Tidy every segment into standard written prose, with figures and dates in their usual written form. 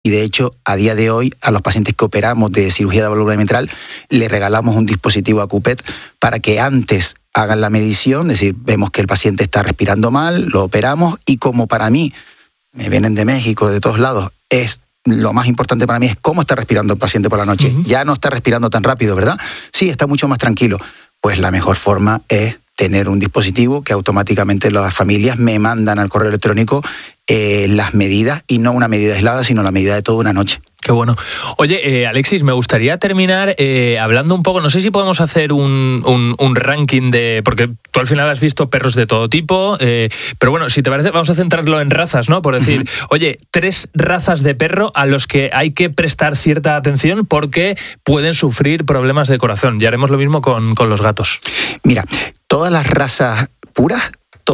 y de hecho a día de hoy a los pacientes que operamos de cirugía de válvula mitral le regalamos un dispositivo AcuPet para que antes hagan la medición, es decir, vemos que el paciente está respirando mal, lo operamos y como para mí, me vienen de México, de todos lados, lo más importante para mí es cómo está respirando el paciente por la noche. Ya no está respirando tan rápido, ¿verdad? Sí, está mucho más tranquilo. Pues la mejor forma es tener un dispositivo que automáticamente las familias me mandan al correo electrónico las medidas, y no una medida aislada, sino la medida de toda una noche. Qué bueno. Oye, Alexis, me gustaría terminar hablando un poco, no sé si podemos hacer un ranking porque tú al final has visto perros de todo tipo, pero bueno, si te parece, vamos a centrarlo en razas, ¿no? Por decir, oye, 3 razas de perro a los que hay que prestar cierta atención porque pueden sufrir problemas de corazón. Y haremos lo mismo con los gatos. Mira, todas las razas puras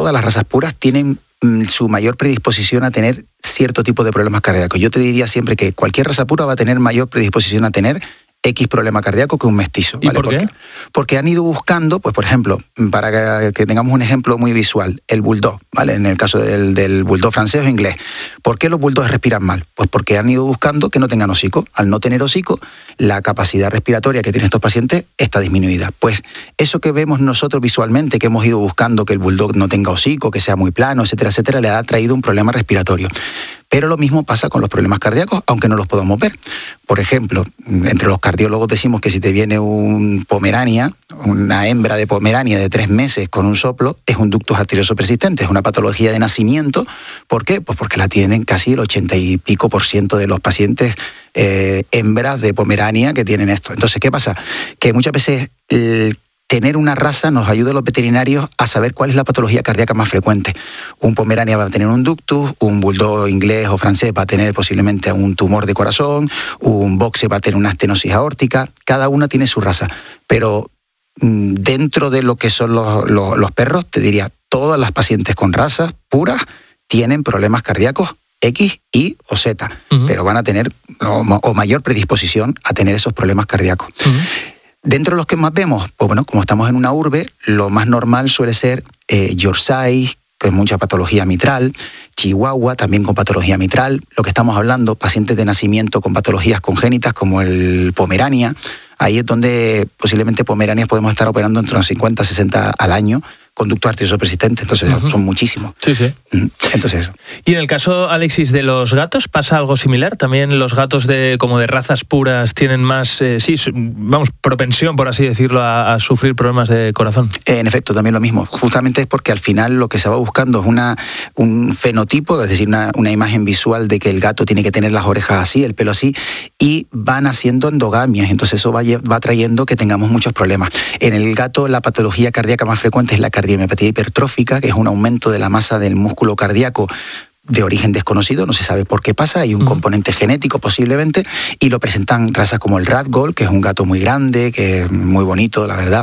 tienen su mayor predisposición a tener cierto tipo de problemas cardíacos. Yo te diría siempre que cualquier raza pura va a tener mayor predisposición a tener X problema cardíaco que un mestizo. ¿Y por qué? Porque han ido buscando, pues por ejemplo, para que tengamos un ejemplo muy visual, el bulldog, ¿vale? En el caso del bulldog francés o inglés. ¿Por qué los bulldogs respiran mal? Pues porque han ido buscando que no tengan hocico. Al no tener hocico, la capacidad respiratoria que tienen estos pacientes está disminuida. Pues eso que vemos nosotros visualmente, que hemos ido buscando que el bulldog no tenga hocico, que sea muy plano, etcétera, etcétera, le ha traído un problema respiratorio. Pero lo mismo pasa con los problemas cardíacos, aunque no los podamos ver. Por ejemplo, entre los cardiólogos decimos que si te viene un Pomerania, una hembra de Pomerania de 3 meses con un soplo, es un ductus arterioso persistente, es una patología de nacimiento. ¿Por qué? Pues porque la tienen casi el 80 y pico % de los pacientes hembras de Pomerania que tienen esto. Entonces, ¿qué pasa? Que muchas veces tener una raza nos ayuda a los veterinarios a saber cuál es la patología cardíaca más frecuente. Un Pomerania va a tener un ductus, un bulldog inglés o francés va a tener posiblemente un tumor de corazón, un boxer va a tener una estenosis aórtica. Cada una tiene su raza. Pero dentro de lo que son los perros, te diría, todas las pacientes con razas puras tienen problemas cardíacos X, Y o Z, pero van a tener o mayor predisposición a tener esos problemas cardíacos. Dentro de los que más vemos, pues bueno, como estamos en una urbe, lo más normal suele ser Yorkshire, con mucha patología mitral, Chihuahua, también con patología mitral. Lo que estamos hablando, pacientes de nacimiento con patologías congénitas como el Pomerania. Ahí es donde posiblemente Pomeranias podemos estar operando entre los 50 y 60 al año, con ductus arterioso persistente, entonces son muchísimos. Sí, sí. Entonces eso. Y en el caso, Alexis, de los gatos, ¿pasa algo similar? ¿También los gatos como de razas puras tienen más, propensión, por así decirlo, a sufrir problemas de corazón? En efecto, también lo mismo. Justamente es porque al final lo que se va buscando es un fenotipo, es decir, una imagen visual de que el gato tiene que tener las orejas así, el pelo así, y van haciendo endogamias, entonces eso va trayendo que tengamos muchos problemas. En el gato la patología cardíaca más frecuente es la cardiomepatía hipertrófica, que es un aumento de la masa del músculo cardíaco de origen desconocido, no se sabe por qué pasa, hay un componente genético posiblemente, y lo presentan razas como el Ragdoll, que es un gato muy grande, que es muy bonito, la verdad,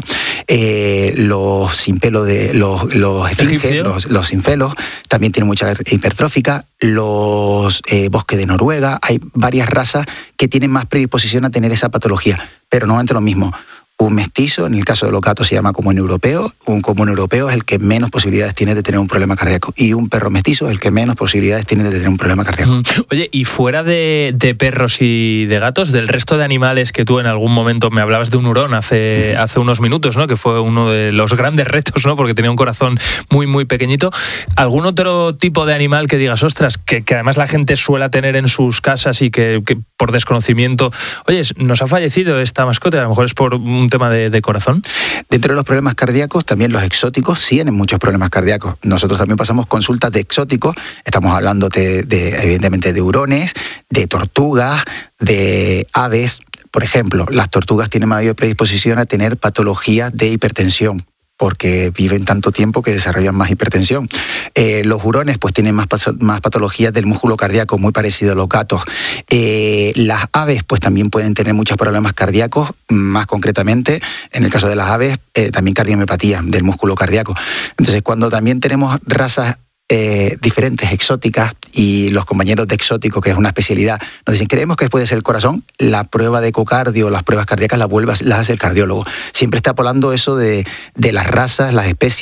los sin pelo los esfinges, los sinfelos, también tienen mucha hipertrófica, los bosque de Noruega, hay varias razas que tienen más predisposición a tener esa patología, pero no entre lo mismo. Un mestizo, en el caso de los gatos se llama común europeo. Un común europeo es el que menos posibilidades tiene de tener un problema cardíaco. Y un perro mestizo es el que menos posibilidades tiene de tener un problema cardíaco. Oye, y fuera de perros y de gatos, del resto de animales que tú en algún momento me hablabas de un hurón hace unos minutos, ¿no? Que fue uno de los grandes retos, ¿no? Porque tenía un corazón muy, muy pequeñito. ¿Algún otro tipo de animal que digas, ostras, que además la gente suele tener en sus casas y que por desconocimiento, oye, nos ha fallecido esta mascota, a lo mejor es por un tema de corazón? Dentro de los problemas cardíacos, también los exóticos tienen muchos problemas cardíacos. Nosotros también pasamos consultas de exóticos, estamos hablando evidentemente de hurones, de tortugas, de aves. Por ejemplo, las tortugas tienen mayor predisposición a tener patologías de hipertensión, porque viven tanto tiempo que desarrollan más hipertensión. Los hurones pues tienen más patologías del músculo cardíaco, muy parecido a los gatos. Las aves pues también pueden tener muchos problemas cardíacos, más concretamente, en el caso de las aves, también cardiomiopatía del músculo cardíaco. Entonces, cuando también tenemos razas diferentes, exóticas, y los compañeros de exótico, que es una especialidad, nos dicen, creemos que puede ser el corazón, la prueba de ecocardio, las pruebas cardíacas las hace el cardiólogo. Siempre está apolando eso de las razas, las especies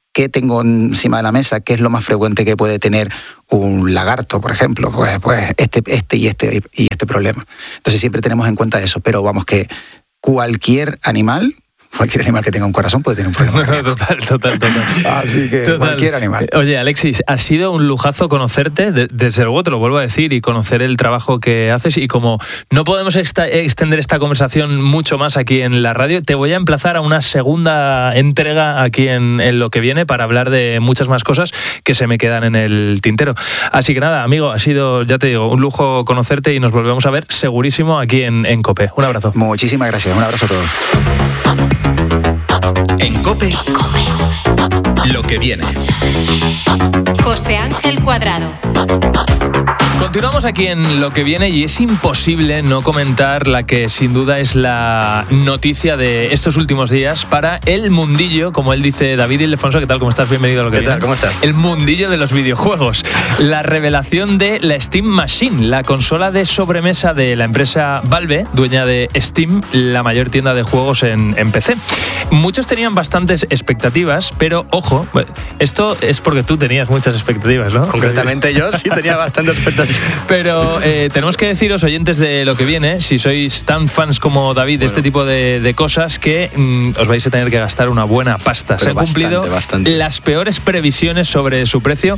¿qué tengo encima de la mesa? ¿Qué es lo más frecuente que puede tener un lagarto, por ejemplo? Pues este problema. Entonces siempre tenemos en cuenta eso, pero vamos, que cualquier animal que tenga un corazón puede tener un problema. Total. Así que cualquier animal. Oye, Alexis, ha sido un lujazo conocerte, desde luego te lo vuelvo a decir, y conocer el trabajo que haces, y como no podemos extender esta conversación mucho más aquí en la radio, te voy a emplazar a una segunda entrega aquí en Lo que viene para hablar de muchas más cosas que se me quedan en el tintero. Así que nada, amigo, ha sido, ya te digo, un lujo conocerte y nos volvemos a ver segurísimo aquí en COPE. Un abrazo. Muchísimas gracias, un abrazo a todos. En COPE, Lo que viene. José Ángel Cuadrado. Continuamos aquí en Lo que viene y es imposible no comentar la que sin duda es la noticia de estos últimos días para el mundillo, como él dice. David Ildefonso, ¿qué tal? ¿Cómo estás? Bienvenido a Lo que viene. ¿Qué tal? ¿Cómo estás? El mundillo de los videojuegos. La revelación de la Steam Machine, la consola de sobremesa de la empresa Valve, dueña de Steam, la mayor tienda de juegos en PC. Muchos tenían bastantes expectativas, pero ojo, esto es porque tú tenías muchas expectativas, ¿no? Concretamente yo sí tenía bastantes expectativas. Pero tenemos que deciros, oyentes de Lo que viene, si sois tan fans como David de este tipo de cosas, que os vais a tener que gastar una buena pasta. Pero se han cumplido bastante. Las peores previsiones sobre su precio.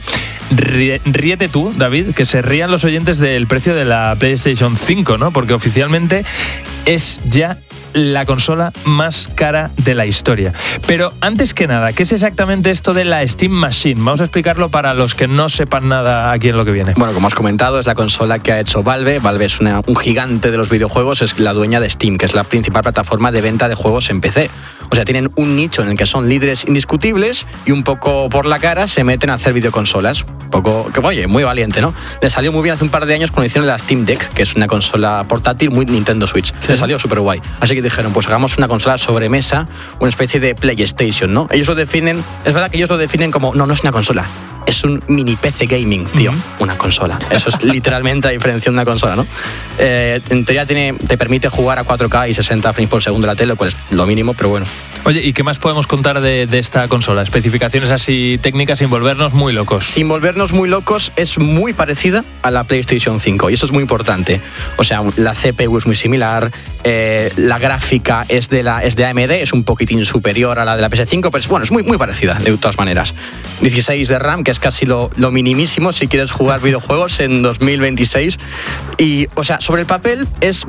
Ríete tú, David, que se rían los oyentes del precio de la PlayStation 5, ¿no? Porque oficialmente es ya la consola más cara de la historia. Pero antes que nada, ¿qué es exactamente esto de la Steam Machine? Vamos a explicarlo para los que no sepan nada aquí en Lo que viene. Bueno, como has comentado, es la consola que ha hecho Valve. Valve es un gigante de los videojuegos, es la dueña de Steam, que es la principal plataforma de venta de juegos en PC. O sea, tienen un nicho en el que son líderes indiscutibles y un poco por la cara se meten a hacer videoconsolas. Un poco, que oye, muy valiente, ¿no? Le salió muy bien hace un par de años cuando hicieron la Steam Deck, que es una consola portátil muy Nintendo Switch. Sí. Le salió súper guay. Así que dijeron, pues hagamos una consola sobremesa, una especie de PlayStation, ¿no? Ellos lo definen, es verdad que ellos lo definen como, no es una consola, es un mini PC gaming, tío, una consola. Eso es literalmente la diferencia de una consola, ¿no? En teoría te permite jugar a 4K y 60 frames por segundo en la tele, lo cual es lo mínimo, pero bueno. Oye, ¿y qué más podemos contar de esta consola? Especificaciones así técnicas sin volvernos muy locos. Sin volvernos muy locos, es muy parecida a la PlayStation 5 y eso es muy importante. O sea, la CPU es muy similar, la gráfica es de AMD, es un poquitín superior a la de la PS5, pero bueno, es muy, muy parecida de todas maneras. 16 de RAM, que es casi lo minimísimo si quieres jugar videojuegos en 2026. Y, o sea, sobre el papel es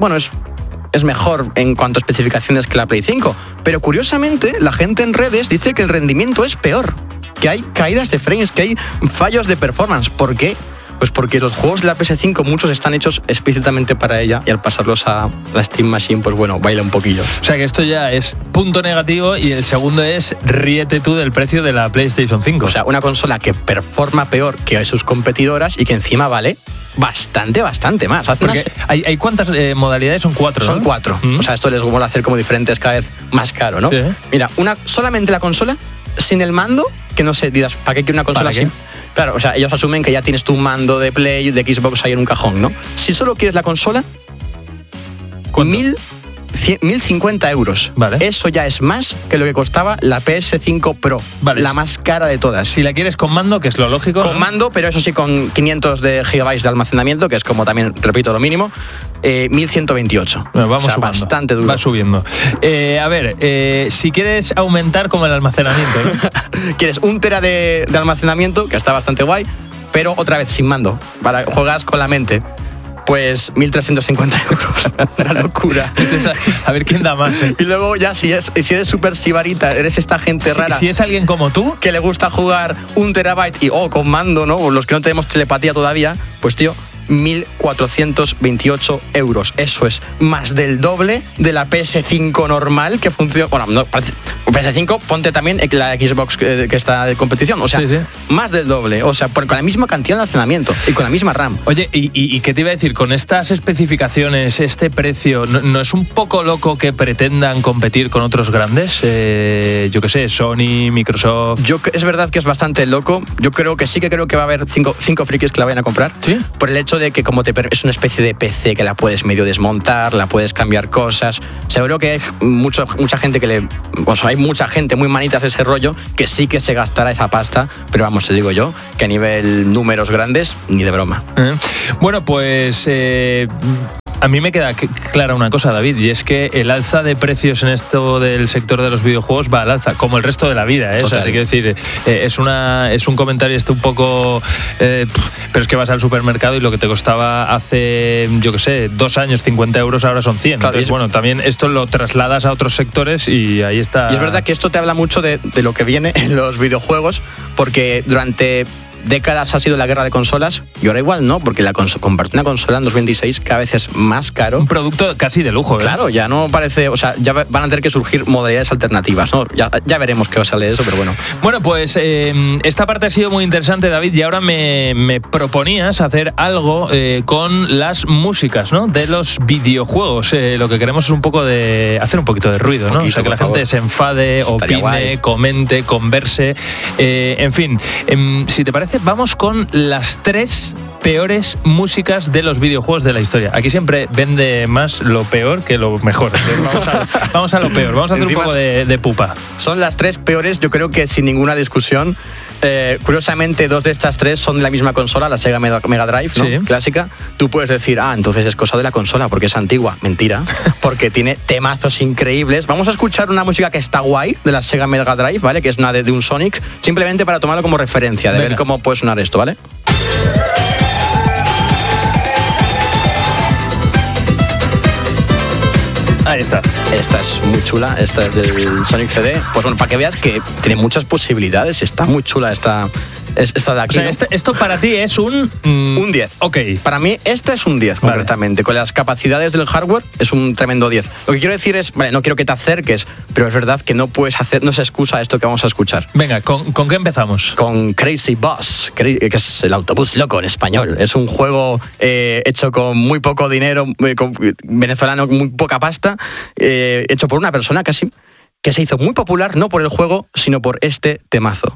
mejor en cuanto a especificaciones que la Play 5. Pero curiosamente, la gente en redes dice que el rendimiento es peor, que hay caídas de frames, que hay fallos de performance. ¿Por qué? Pues porque los juegos de la PS5 muchos están hechos explícitamente para ella y al pasarlos a la Steam Machine, pues bueno, baila un poquillo. O sea que esto ya es punto negativo y el segundo es ríete tú del precio de la PlayStation 5. O sea, una consola que performa peor que sus competidoras y que encima vale bastante más. Porque ¿hay cuántas modalidades? Son 4, ¿no? Son 4. O sea, esto les mola hacer como diferentes cada vez más caro, ¿no? Sí. Mira, solamente la consola sin el mando, que no sé, dirás, ¿para qué quiero una consola así? Claro, o sea, ellos asumen que ya tienes tu mando de Play, de Xbox ahí en un cajón, ¿no? Si solo quieres la consola, 1.050 euros. Vale. Eso ya es más que lo que costaba la PS5 Pro, vale, la más cara de todas. Si la quieres con mando, que es lo lógico. Con mando, pero eso sí con 500 de gigabytes de almacenamiento, que es como también, repito, lo mínimo. 1.128. Bueno, vamos sumando. Bastante duro. Va subiendo. A ver, si quieres aumentar como el almacenamiento, ¿no? Quieres 1 tera de almacenamiento, que está bastante guay, pero otra vez sin mando, juegas con la mente. Pues 1.350 euros. Una locura. A ver quién da más. Y luego ya si eres súper sibarita, eres esta gente rara. Si es alguien como tú, que le gusta jugar 1 terabyte y con mando, ¿no? Los que no tenemos telepatía todavía, pues tío, 1.428 euros. Eso es más del doble de la PS5 normal que funciona. Bueno, no, PS5, ponte también la Xbox que está de competición. O sea, sí. Más del doble. O sea, con la misma cantidad de almacenamiento y con la misma RAM. Oye, ¿y qué te iba a decir? Con estas especificaciones, este precio, ¿no es un poco loco que pretendan competir con otros grandes? Yo qué sé, Sony, Microsoft. Es verdad que es bastante loco. Yo creo que va a haber cinco frikis que la vayan a comprar. ¿Sí? Por el hecho hecho de que como es una especie de PC que la puedes medio desmontar, la puedes cambiar cosas. Seguro que hay mucha gente hay mucha gente muy manitas de ese rollo que sí que se gastará esa pasta, pero vamos, te digo yo, que a nivel números grandes, ni de broma. Bueno, pues a mí me queda clara una cosa, David, y es que el alza de precios en esto del sector de los videojuegos va al alza, como el resto de la vida, ¿eh? O sea, te quiero decir, es un comentario un poco... pero es que vas al supermercado y lo que te costaba hace, yo qué sé, 2 años, 50 euros, ahora son 100. Claro, entonces, bueno, también esto lo trasladas a otros sectores y ahí está... Y es verdad que esto te habla mucho de lo que viene en los videojuegos, porque durante décadas ha sido la guerra de consolas y ahora igual no, porque comprarte una consola en 2026 cada vez es más caro. Un producto casi de lujo, ¿verdad? Claro, ya no parece, o sea, ya van a tener que surgir modalidades alternativas, ¿no? Ya veremos qué sale de eso, pero bueno. Bueno, pues esta parte ha sido muy interesante, David, y ahora me proponías hacer algo con las músicas, ¿no? De los videojuegos. Lo que queremos es hacer un poquito de ruido, ¿no? O sea, que la gente se enfade, estaría opine, guay. comente, converse. En fin, si te parece, vamos con las 3 peores músicas de los videojuegos de la historia. Aquí siempre vende más lo peor que lo mejor. Entonces vamos a lo peor. Vamos a hacer un poco de pupa. Son las 3 peores, yo creo que sin ninguna discusión. Curiosamente, 2 de estas 3 son de la misma consola, la Sega Mega Drive, ¿no? Sí. Clásica. Tú puedes decir, entonces es cosa de la consola porque es antigua. Mentira, porque tiene temazos increíbles. Vamos a escuchar una música que está guay de la Sega Mega Drive, ¿vale? Que es una de un Sonic, simplemente para tomarlo como referencia, de ver cómo puede sonar esto, ¿vale? Ahí está. Esta es muy chula, esta es del Sonic CD. Pues bueno, para que veas que tiene muchas posibilidades, está muy chula esta de aquí. O sea, ¿no? esto para ti es un 10. Ok. Para mí, esta es un 10, Vale. concretamente. Con las capacidades del hardware, es un tremendo 10. Lo que quiero decir es, vale, no quiero que te acerques, pero es verdad que no puedes hacer, no se excusa esto que vamos a escuchar. Venga, ¿con qué empezamos? Con Crazy Bus, que es el autobús loco en español. Es un juego hecho con muy poco dinero, con venezolano, muy poca pasta, hecho por una persona casi que se hizo muy popular, no por el juego, sino por este temazo.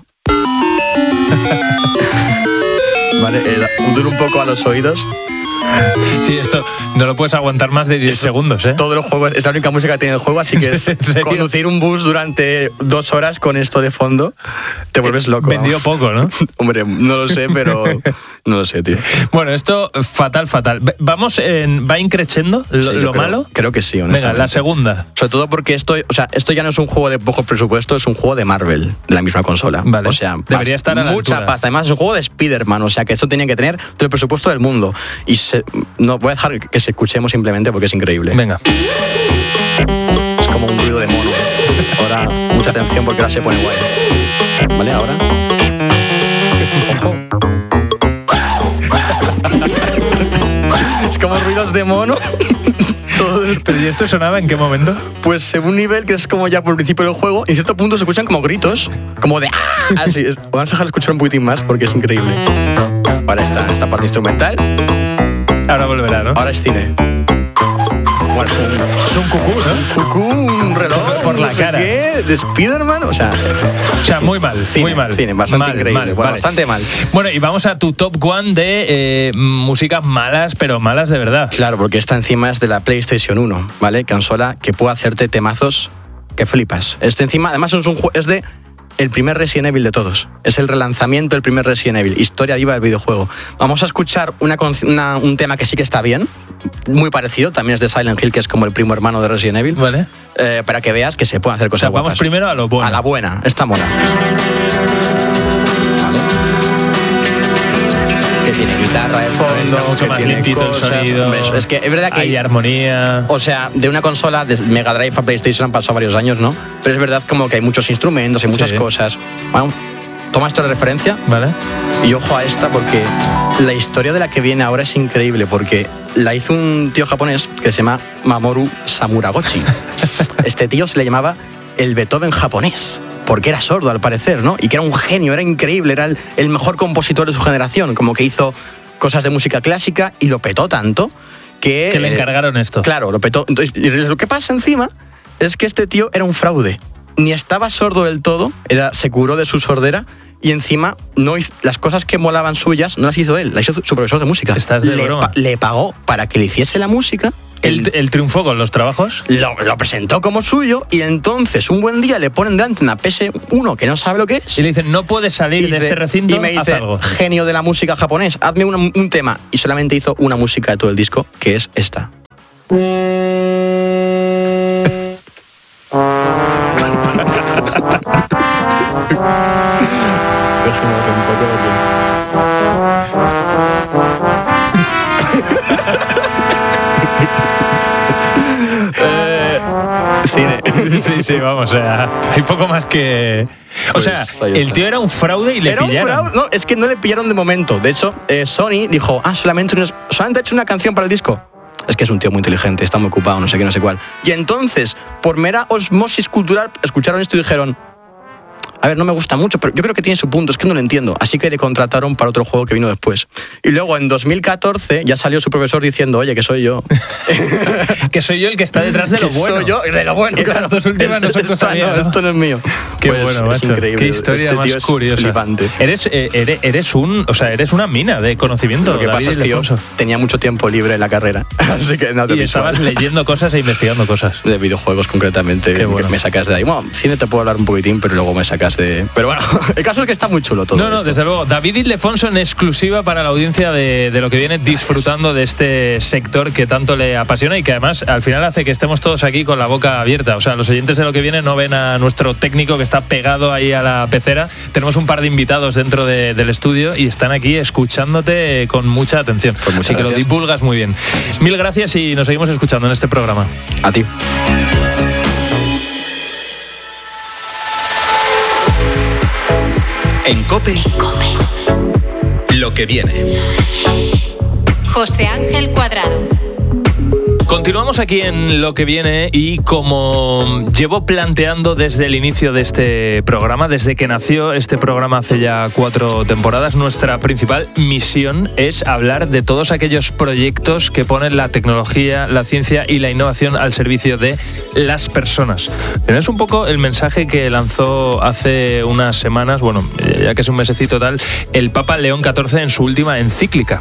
Vale, dura un poco a los oídos. Sí, esto no lo puedes aguantar más de 10 segundos, ¿eh? Todo el juego es la única música que tiene el juego, así que es conducir un bus durante 2 horas con esto de fondo, te vuelves loco. Vendido poco, ¿no? Hombre, no lo sé, pero no lo sé, tío. Bueno, esto fatal. ¿Va increciendo lo malo? Creo que sí, honestamente. Venga, la segunda. Sobre todo porque esto ya no es un juego de poco presupuesto, es un juego de Marvel, de la misma consola. Vale. O sea, debería estar a la mucha altura. pasta. Además, es un juego de Spider-Man, o sea que esto tenía que tener todo el presupuesto del mundo. Y no voy a dejar que se escuchemos simplemente porque es increíble. Venga. Es como un ruido de mono. Ahora, mucha atención porque ahora se pone guay. ¿Vale? Ahora. Ojo. Es como ruidos de mono. ¿Pero y esto sonaba en qué momento? Pues según nivel, que es como ya por el principio del juego, y en cierto punto se escuchan como gritos, como de ¡ah! Así. Vamos a dejar escuchar un poquitín más porque es increíble. Vale, esta parte instrumental. Ahora volverá, ¿no? Ahora es cine. Bueno, Es un cucú, ¿no? un cucú, un reloj Por la no sé cara. qué, de Spider-Man, o sea, muy mal, cine, muy mal. cine, bastante increíble, Mal, bueno, vale. bastante mal. Bueno, y vamos a tu top 1 de músicas malas, pero malas de verdad. Claro, porque esta encima es de la PlayStation 1, ¿vale? Consola que puede hacerte temazos que flipas. Este encima, además es de el primer Resident Evil de todos. Es el relanzamiento del primer Resident Evil, historia viva del videojuego. Vamos a escuchar un tema que sí que está bien, muy parecido, también es de Silent Hill, que es como el primo hermano de Resident Evil. Vale. Para que veas que se pueden hacer cosas guapas. Vamos primero a lo bueno. A la buena, esta mola. Vale. Que tiene guitarra de fondo, Está mucho que más tiene limpito cosas. el sonido. Hombre, es que es verdad que hay armonía. o sea, de una consola de Mega Drive a PlayStation han pasado varios años, ¿no? Pero es verdad como que hay muchos instrumentos, hay muchas Sí. cosas. Bueno, toma esto de referencia Vale. y ojo a esta porque la historia de la que viene ahora es increíble porque la hizo un tío japonés que se llama Mamoru Samuragochi. Este tío se le llamaba el Beethoven japonés porque era sordo al parecer, ¿no? Y que era un genio, era increíble, era el mejor compositor de su generación, como que hizo cosas de música clásica y lo petó tanto que le encargaron esto. Claro, lo petó. Entonces, y lo que pasa encima es que este tío era un fraude. ni estaba sordo del todo, se curó de su sordera. Y encima, las cosas que molaban suyas no las hizo él, las hizo su profesor de música. ¿Estás de broma? Le pagó para que le hiciese la música. ¿Él triunfó con los trabajos? Lo presentó como suyo y entonces un buen día le ponen delante una PS1 que no sabe lo que es. Y le dicen, no puedes salir de este recinto, y me dice, haz algo. Genio de la música japonés, hazme un tema. Y solamente hizo una música de todo el disco, que es esta. Eso me hace un poco cine. Sí, vamos, o sea, hay poco más que... O sea, el tío era un fraude y le pillaron. ¿Era un fraude? No, es que no le pillaron de momento. De hecho, Sony dijo, solamente ha hecho una canción para el disco. Es que es un tío muy inteligente, está muy ocupado, no sé qué, no sé cuál. Y entonces, por mera osmosis cultural, escucharon esto y dijeron, a ver, no me gusta mucho, pero yo creo que tiene su punto, es que no lo entiendo. Así que le contrataron para otro juego que vino después. Y luego, en 2014, ya salió su profesor diciendo, oye, que soy yo. Que soy yo el que está detrás de lo bueno. Soy yo, de lo bueno. Estas dos últimas no son cosas mías, ¿no? Esto no es mío. Qué pues bueno, macho. Es increíble. Qué historia este más curiosa. Flipante. Eres una mina de conocimiento. Lo que pasa es que yo tenía mucho tiempo libre en la carrera. Así que no te estabas leyendo cosas e investigando cosas. De videojuegos, concretamente. Qué bueno. Me sacas de ahí. Bueno, cine te puedo hablar un poquitín, pero luego me sacas de... Pero bueno, el caso es que está muy chulo todo. No, desde luego. David Ildefonso en exclusiva para la audiencia de lo que viene, disfrutando de este sector que tanto le apasiona y que además al final hace que estemos todos aquí con la boca abierta. O sea, los oyentes de lo que viene no ven a nuestro técnico que está pegado ahí a la pecera. Tenemos un par de invitados dentro del estudio y están aquí escuchándote con mucha atención. Pues así que lo divulgas muy bien. Mil gracias y nos seguimos escuchando en este programa. A ti. En COPE, lo que viene. José Ángel Cuadrado. Continuamos aquí en lo que viene y como llevo planteando desde el inicio de este programa, desde que nació este programa hace ya 4 temporadas, nuestra principal misión es hablar de todos aquellos proyectos que ponen la tecnología, la ciencia y la innovación al servicio de las personas. Pero es un poco el mensaje que lanzó hace unas semanas, bueno, ya que es un mesecito tal, el Papa León XIV en su última encíclica.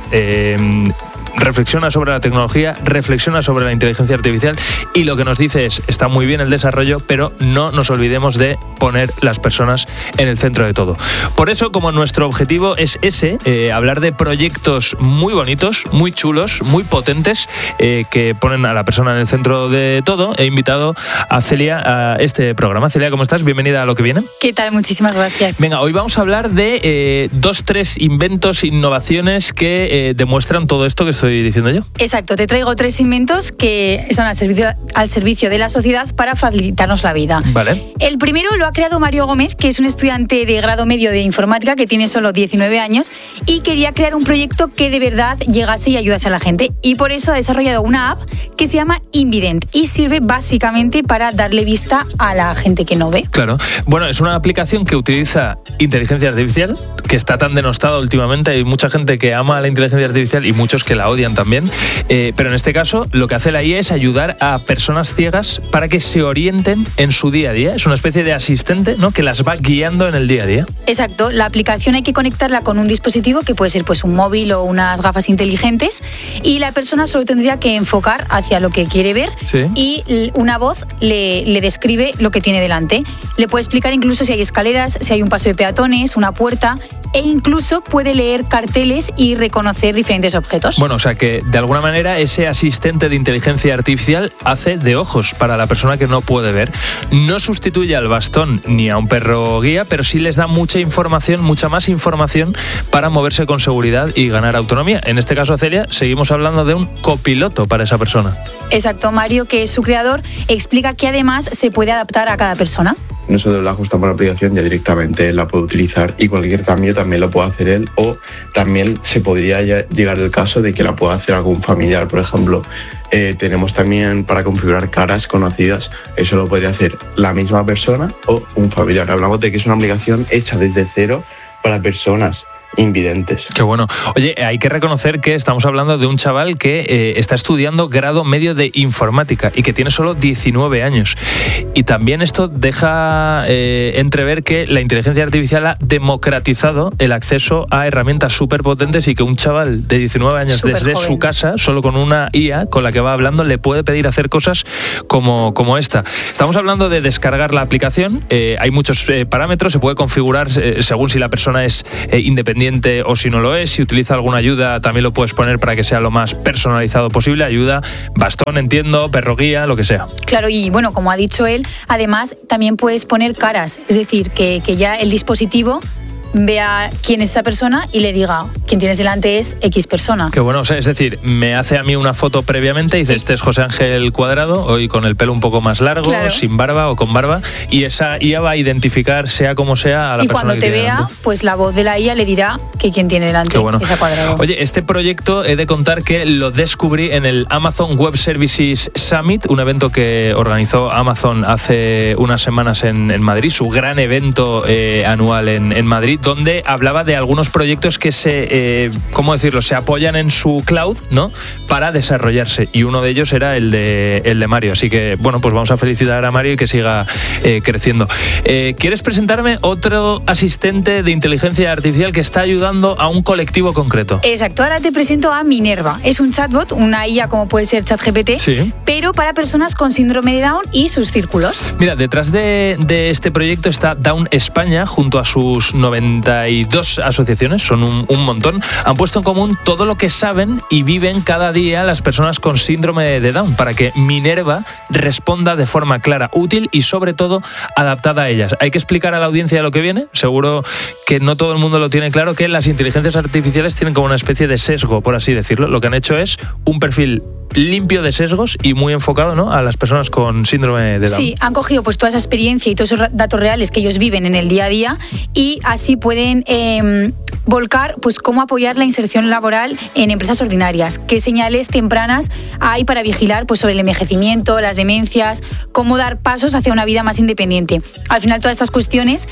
Reflexiona sobre la tecnología, reflexiona sobre la inteligencia artificial y lo que nos dice es, está muy bien el desarrollo, pero no nos olvidemos de poner las personas en el centro de todo. Por eso, como nuestro objetivo es ese, hablar de proyectos muy bonitos, muy chulos, muy potentes, que ponen a la persona en el centro de todo, he invitado a Celia a este programa. Celia, ¿cómo estás? Bienvenida a Lo que viene. ¿Qué tal? Muchísimas gracias. Venga, hoy vamos a hablar de 2-3 inventos, innovaciones que demuestran todo esto que estoy diciendo yo. Exacto, te traigo 3 inventos que están al servicio de la sociedad para facilitarnos la vida. Vale. El primero lo ha creado Mario Gómez, que es un estudiante de grado medio de informática que tiene solo 19 años y quería crear un proyecto que de verdad llegase y ayudase a la gente. Y por eso ha desarrollado una app que se llama Invident y sirve básicamente para darle vista a la gente que no ve. Claro. Bueno, es una aplicación que utiliza inteligencia artificial, que está tan denostada últimamente. Hay mucha gente que ama la inteligencia artificial y muchos que la odian también, pero en este caso lo que hace la IA es ayudar a personas ciegas para que se orienten en su día a día. Es una especie de asistente, ¿no?, que las va guiando en el día a día. Exacto, la aplicación hay que conectarla con un dispositivo que puede ser pues un móvil o unas gafas inteligentes y la persona solo tendría que enfocar hacia lo que quiere ver. Sí. Y una voz le describe lo que tiene delante. Le puede explicar incluso si hay escaleras, si hay un paso de peatones, una puerta e incluso puede leer carteles y reconocer diferentes objetos. Bueno, o sea que de alguna manera ese asistente de inteligencia artificial hace de ojos para la persona que no puede ver. No sustituye al bastón ni a un perro guía, pero sí les da mucha información, mucha más información para moverse con seguridad y ganar autonomía. En este caso, Celia, seguimos hablando de un copiloto para esa persona. Exacto, Mario, que es su creador, explica que además se puede adaptar a cada persona. Nosotros la ajustamos a la aplicación, ya directamente él la puede utilizar y cualquier cambio también lo puede hacer él, o también se podría llegar el caso de que la pueda hacer algún familiar. Por ejemplo, tenemos también para configurar caras conocidas, eso lo podría hacer la misma persona o un familiar. Hablamos de que es una aplicación hecha desde cero para personas invidentes. Qué bueno. Oye, hay que reconocer que estamos hablando de un chaval que está estudiando grado medio de informática y que tiene solo 19 años. Y también esto deja entrever que la inteligencia artificial ha democratizado el acceso a herramientas súper potentes y que un chaval de 19 años desde su casa, solo con una IA con la que va hablando, le puede pedir hacer cosas como esta. Estamos hablando de descargar la aplicación. Hay muchos parámetros, se puede configurar según si la persona es independiente o si no lo es. Si utiliza alguna ayuda, también lo puedes poner para que sea lo más personalizado posible. Ayuda, bastón, entiendo, perro guía, lo que sea. Claro, y bueno, como ha dicho él, además también puedes poner caras, es decir, que ya el dispositivo vea quién es esa persona y le diga, quien tienes delante es X persona. Qué bueno, o sea, es decir, me hace a mí una foto previamente y dice, este es José Ángel Cuadrado, hoy con el pelo un poco más largo, claro, sin barba o con barba, y esa IA va a identificar, sea como sea, a la persona. Y cuando te vea, delante, pues la voz de la IA le dirá que quien tiene delante es a Cuadrado. Oye, este proyecto he de contar que lo descubrí en el Amazon Web Services Summit, un evento que organizó Amazon hace unas semanas en Madrid, su gran evento anual en Madrid, donde hablaba de algunos proyectos que se apoyan en su cloud, ¿no?, para desarrollarse, y uno de ellos era el de Mario. Así que, bueno, pues vamos a felicitar a Mario y que siga creciendo. ¿Quieres presentarme otro asistente de inteligencia artificial que está ayudando a un colectivo concreto? Exacto, ahora te presento a Minerva. Es un chatbot, una IA como puede ser ChatGPT, sí, pero para personas con síndrome de Down y sus círculos. Mira, detrás de este proyecto está Down España, junto a sus 92 asociaciones, son un montón. Han puesto en común todo lo que saben y viven cada día las personas con síndrome de Down para que Minerva responda de forma clara, útil y sobre todo adaptada a ellas. Hay que explicar a la audiencia lo que viene. Seguro que no todo el mundo lo tiene claro, que las inteligencias artificiales tienen como una especie de sesgo, por así decirlo. Lo que han hecho es un perfil limpio de sesgos y muy enfocado, ¿no?, a las personas con síndrome de Down. Sí, han cogido pues toda esa experiencia y todos esos datos reales que ellos viven en el día a día y así pueden volcar pues cómo apoyar la inserción laboral en empresas ordinarias, qué señales tempranas hay para vigilar pues sobre el envejecimiento, las demencias, cómo dar pasos hacia una vida más independiente. Al final todas estas cuestiones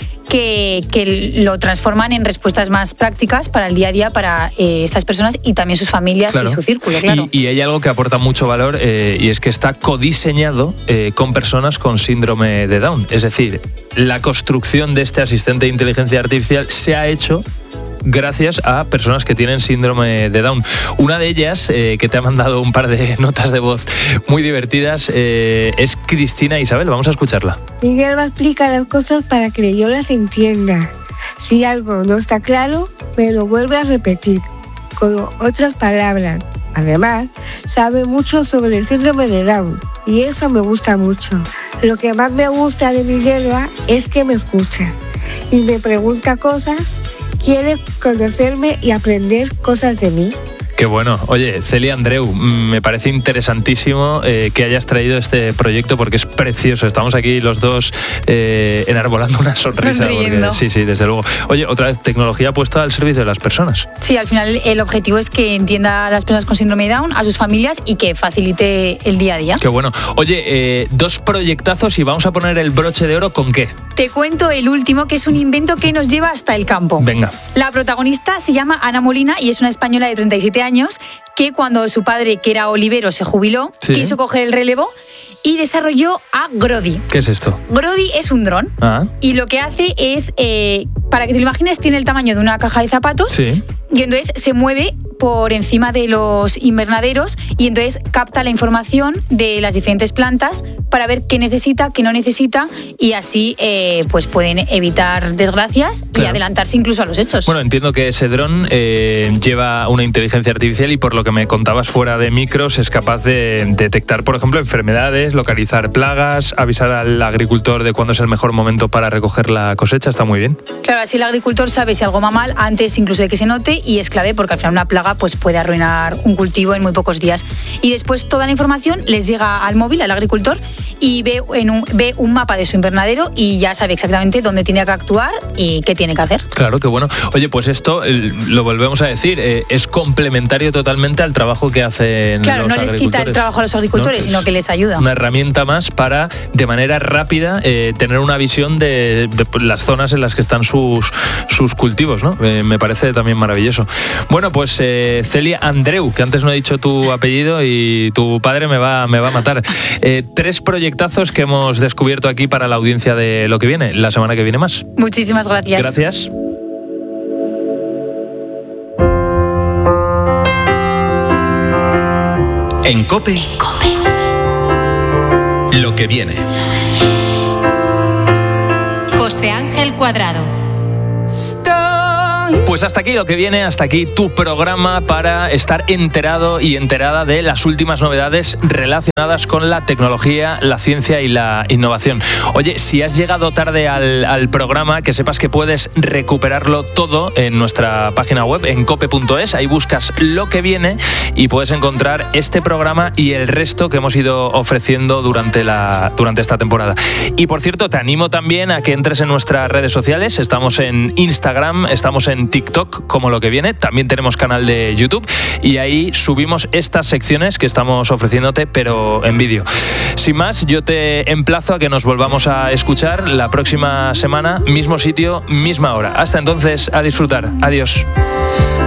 que lo transforman en respuestas más prácticas para el día a día para estas personas y también sus familias, claro, y su círculo, claro. Y hay algo que aporta mucho valor y es que está codiseñado con personas con síndrome de Down. Es decir, la construcción de este asistente de inteligencia artificial se ha hecho gracias a personas que tienen síndrome de Down. Una de ellas, que te ha mandado un par de notas de voz muy divertidas, es Cristina Isabel. Vamos a escucharla. Miguel va a explicar las cosas para que yo las entienda. Si algo no está claro, me lo vuelve a repetir con otras palabras. Además, sabe mucho sobre el síndrome de Down y eso me gusta mucho. Lo que más me gusta de Minerva es que me escucha y me pregunta cosas, quiere conocerme y aprender cosas de mí. Qué bueno. Oye, Celia Andreu, me parece interesantísimo que hayas traído este proyecto porque es precioso. Estamos aquí los dos enarbolando una sonrisa. Porque, sí, desde luego. Oye, otra vez, tecnología puesta al servicio de las personas. Sí, al final el objetivo es que entienda a las personas con síndrome de Down, a sus familias y que facilite el día a día. Qué bueno. Oye, dos proyectazos y vamos a poner el broche de oro ¿con qué? Te cuento el último, que es un invento que nos lleva hasta el campo. Venga. La protagonista se llama Ana Molina y es una española de 37 años que cuando su padre, que era olivero, se jubiló, sí, quiso coger el relevo y desarrolló a Grody. ¿Qué es esto? Grody es un dron y lo que hace es, para que te lo imagines, tiene el tamaño de una caja de zapatos, sí, y entonces se mueve por encima de los invernaderos y entonces capta la información de las diferentes plantas para ver qué necesita, qué no necesita y así pues pueden evitar desgracias, claro, y adelantarse incluso a los hechos. Bueno, entiendo que ese dron lleva una inteligencia artificial y por lo que me contabas fuera de micros es capaz de detectar, por ejemplo, enfermedades, localizar plagas, avisar al agricultor de cuándo es el mejor momento para recoger la cosecha. Está muy bien. Claro, así el agricultor sabe si algo va mal antes incluso de que se note y es clave porque al final una plaga plaga pues puede arruinar un cultivo en muy pocos días. Y después toda la información les llega al móvil, al agricultor, y ve un mapa de su invernadero y ya sabe exactamente dónde tiene que actuar y qué tiene que hacer. Claro, qué bueno. Oye, pues esto, lo volvemos a decir, es complementario totalmente al trabajo que hacen los agricultores. Claro, no les quita el trabajo a los agricultores, sino que les ayuda. Una herramienta más para, de manera rápida, tener una visión de las zonas en las que están sus cultivos, ¿no? Me parece también maravilloso. Bueno, pues Celia Andreu, que antes no he dicho tu apellido y tu padre me va a matar. 3 proyectazos que hemos descubierto aquí para la audiencia de Lo que viene. La semana que viene más. Muchísimas gracias. Gracias. En COPE. Lo que viene. José Ángel Cuadrado. Pues hasta aquí Lo que viene, hasta aquí tu programa para estar enterado y enterada de las últimas novedades relacionadas con la tecnología, la ciencia y la innovación. Oye, si has llegado tarde al programa, que sepas que puedes recuperarlo todo en nuestra página web, en cope.es. Ahí buscas Lo que viene y puedes encontrar este programa y el resto que hemos ido ofreciendo durante esta temporada. Y por cierto, te animo también a que entres en nuestras redes sociales. Estamos en Instagram, estamos en TikTok como Lo que viene, también tenemos canal de YouTube y ahí subimos estas secciones que estamos ofreciéndote, pero en vídeo. Sin más, yo te emplazo a que nos volvamos a escuchar la próxima semana, mismo sitio, misma hora. Hasta entonces, a disfrutar. Adiós.